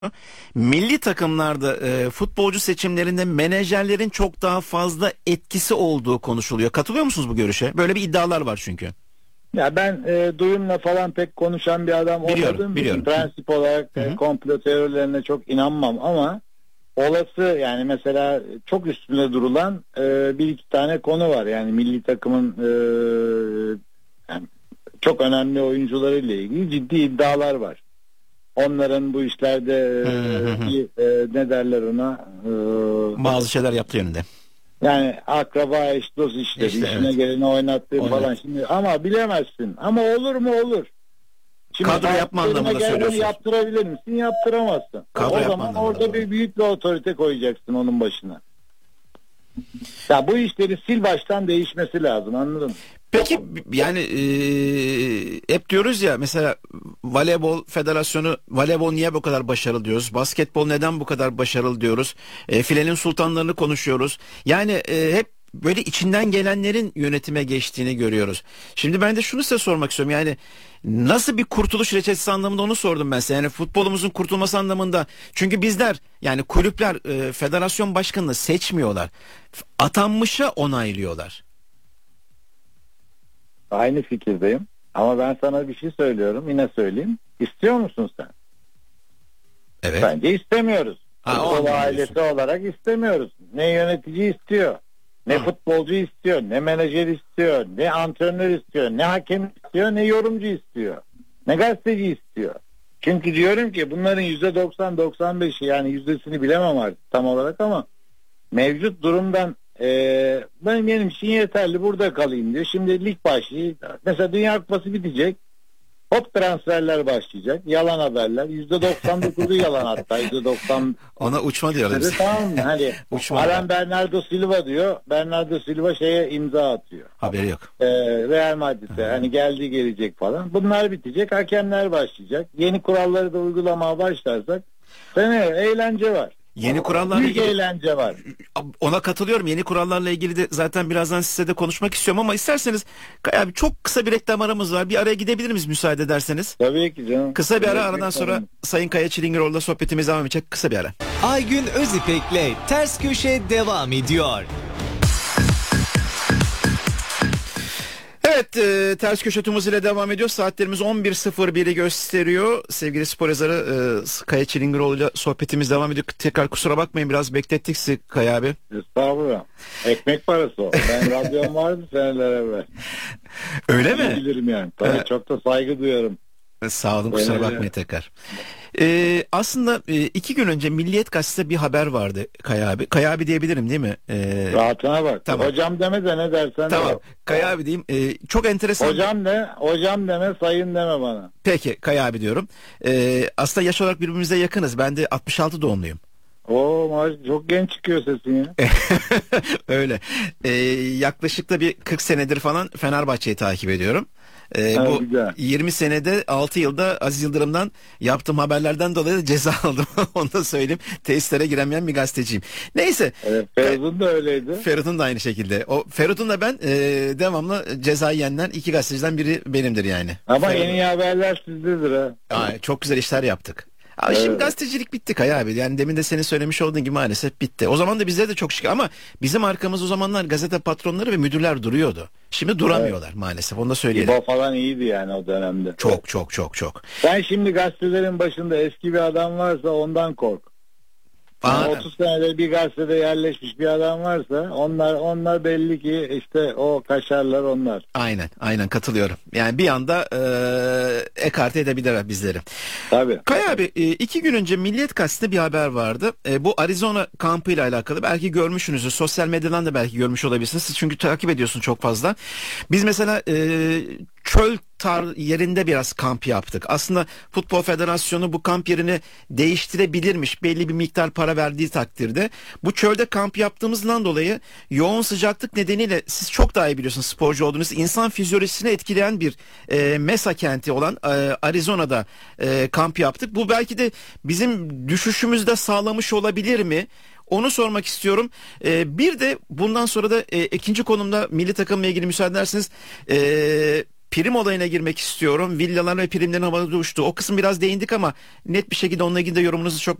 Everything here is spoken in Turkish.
Milli takımlarda futbolcu seçimlerinde menajerlerin çok daha fazla etkisi olduğu konuşuluyor. Katılıyor musunuz bu görüşe? Böyle bir iddialar var çünkü. Ya ben duyumla falan pek konuşan bir adam olmadığım için prensip olarak komplo teorilerine çok inanmam ama olası, yani mesela çok üstünde durulan bir iki tane konu var. Yani milli takımın yani çok önemli oyuncularıyla ilgili ciddi iddialar var. Onların bu işlerde ne derler ona, bazı şeyler yaptığı yönünde. yani akraba, eş dost işleri, işine geleni oynattığı falan. Şimdi ama bilemezsin. Ama olur mu? Olur. Şimdi kadro yapma anlamında söylüyorsun. Yaptırabilir misin? Yaptıramazsın. Kadro o zaman orada büyük bir otorite koyacaksın onun başına. Ya bu işleri sil baştan değişmesi lazım, anladın mı? Peki yani hep diyoruz ya, mesela voleybol federasyonu, voleybol niye bu kadar başarılı diyoruz, basketbol neden bu kadar başarılı diyoruz, filenin sultanlarını konuşuyoruz. Yani hep böyle içinden gelenlerin yönetime geçtiğini görüyoruz. Şimdi ben de şunu size sormak istiyorum, yani nasıl bir kurtuluş reçetesi anlamında onu sordum ben size. Yani futbolumuzun kurtulması anlamında, çünkü bizler, yani kulüpler federasyon başkanını seçmiyorlar, atanmışa onaylıyorlar. Aynı fikirdeyim. Ama ben sana bir şey söylüyorum. Yine söyleyeyim. İstiyor musun sen? Evet. Bence istemiyoruz. Futbol ailesi olarak istemiyoruz. Ne yönetici istiyor, ne futbolcu istiyor, ne menajer istiyor, ne antrenör istiyor, ne hakem istiyor, ne yorumcu istiyor, ne gazeteci istiyor. Çünkü diyorum ki bunların %90-95'i, yani yüzdesini bilemem artık tam olarak ama mevcut durumdan benim için yeterli, burada kalayım diyor. Şimdi lig başlıyor. Mesela Dünya Kupası bitecek. Hop, transferler başlayacak. Yalan haberler. %99'u yalan, hatta %90. Ona uçma diyoruz. Tamam mı? Hani Alan Bernardo Silva diyor. Bernardo Silva şeye imza atıyor. Haberi yok. Real Madrid'e hani geldiği gelecek falan. Bunlar bitecek. Hakemler başlayacak. Yeni kuralları da uygulamaya başlarsak eğlence var. Yeni kurallarla ilgili eğlence var. Ona katılıyorum. Yeni kurallarla ilgili de zaten birazdan size de konuşmak istiyorum ama isterseniz Kaya abi, çok kısa bir reklam aramız var. Bir araya gidebilir miyiz müsaade ederseniz? Tabii ki canım. Kısa bir ara, aradan sonra Sayın Kaya Çilingiroğlu'la sohbetimiz devam edecek. Kısa bir ara. Aygün Özipek'le Ters Köşe devam ediyor. Evet, ters köşe tümümüz ile devam ediyor. Saatlerimiz 11.01'i gösteriyor. Sevgili spor yazarı Kaya Çilingiroğlu ile sohbetimiz devam ediyor. Tekrar kusura bakmayın, biraz beklettik sizi Kaya abi. Estağfurullah. Ekmek parası o. Ben radyom vardı seneler evvel. Öyle mi? Bilirim yani. Tabii çok da saygı duyuyorum. Sağ olun, kusura bakmayın tekrar. Aslında 2 gün önce Milliyet Gazetesi'de bir haber vardı Kaya abi. Kaya abi diyebilirim değil mi? Rahatına bak. Tamam. Hocam deme de ne dersen. Tamam. Kaya abi diyeyim. Çok enteresan. Hocam deme, sayın deme bana. Peki Kaya abi diyorum. Aslında yaş olarak birbirimize yakınız. Ben de 66 doğumluyum. Oo, çok genç çıkıyor sesin ya. Öyle. Yaklaşık da bir 40 senedir falan Fenerbahçe'yi takip ediyorum. Bu güzel. 20 senede 6 yılda Aziz Yıldırım'dan yaptığım haberlerden dolayı da ceza aldım. Onu da söyleyeyim. Tesislere giremeyen bir gazeteciyim. Neyse. Feridun da öyleydi. Feridun da aynı şekilde. Feridun'la ben devamlı ceza yiyenler, iki gazeteciden biri benimdir yani. Ama Feridun. En iyi haberler sizdedir ha. Çok güzel işler yaptık. Abi şimdi gazetecilik bitti Kaya abi. Yani demin de senin söylemiş olduğun gibi maalesef bitti. O zaman da bizde de çok şık, ama bizim arkamız o zamanlar gazete patronları ve müdürler duruyordu. Şimdi duramıyorlar maalesef. Onu da söyleyelim. İbo falan iyiydi yani o dönemde. Çok. Sen şimdi gazetelerin başında eski bir adam varsa ondan kork. Yani 30 senede bir gazetede yerleşmiş bir adam varsa onlar belli ki işte o kaşarlar onlar. Aynen katılıyorum. Yani bir anda ekarte edebilirler bizleri. Tabii. Kaya abi, 2 gün önce Milliyet Gazetesi'nde bir haber vardı. Bu Arizona kampıyla alakalı. Belki görmüşsünüzdür. Sosyal medyadan da belki görmüş olabilirsiniz. Siz çünkü takip ediyorsun çok fazla. Biz mesela çöl yerinde biraz kamp yaptık. Aslında Futbol Federasyonu bu kamp yerini değiştirebilirmiş, belli bir miktar para verdiği takdirde. Bu çölde kamp yaptığımızdan dolayı yoğun sıcaklık nedeniyle, siz çok daha iyi biliyorsunuz sporcu olduğunuz, insan fizyolojisini etkileyen bir Mesa kenti olan Arizona'da kamp yaptık. Bu belki de bizim düşüşümüzü de sağlamış olabilir mi? Onu sormak istiyorum. Bir de bundan sonra da ikinci konumda milli takımla ilgili müsaade ederseniz prim olayına girmek istiyorum. Villalar ve primlerin havada uçtu. O kısım biraz değindik ama net bir şekilde onunla ilgili de yorumunuzu çok